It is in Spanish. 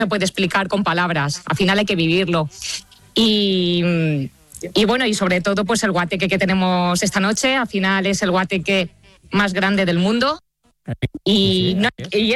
se puede explicar con palabras, al final hay que vivirlo. Y bueno, y sobre todo pues el guateque que tenemos esta noche, al final es el guateque más grande del mundo y, no, y